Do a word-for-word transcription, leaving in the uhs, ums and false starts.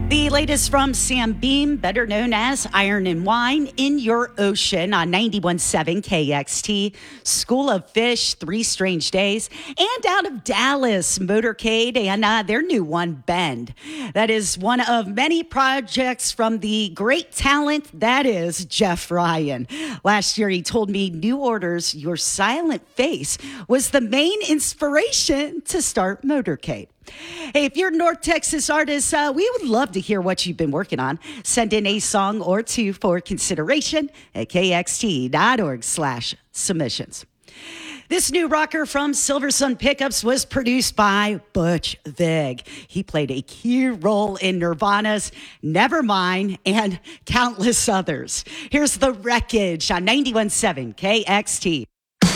The latest from Sam Beam, better known as Iron and Wine, In Your Ocean on ninety-one point seven K X T, School of Fish, Three Strange Days, and out of Dallas, Motorcade, and uh, their new one, Bend. That is one of many projects from the great talent that is Jeff Ryan. Last year, he told me New Order's Your Silent Face was the main inspiration to start Motorcade. Hey, if you're a North Texas artist, uh, we would love to hear what you've been working on. Send in a song or two for consideration at kxt.org slash submissions. This new rocker from Silver Sun Pickups was produced by Butch Vig. He played a key role in Nirvana's Nevermind and countless others. Here's The Wreckage on ninety-one point seven K X T.